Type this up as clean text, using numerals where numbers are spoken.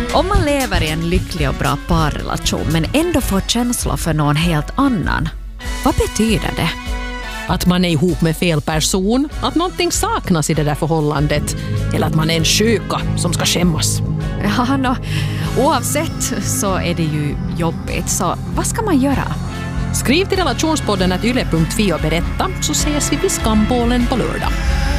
Om man lever i en lycklig och bra parrelation men ändå får känslor för någon helt annan, vad betyder det? Att man är ihop med fel person, att någonting saknas i det där förhållandet eller att man är en sjuka som ska skämmas. Ja, oavsett så är det ju jobbigt, så vad ska man göra? Skriv till relationspodden @yle.fi och berätta, så ses vi vid Skambålen på lördag.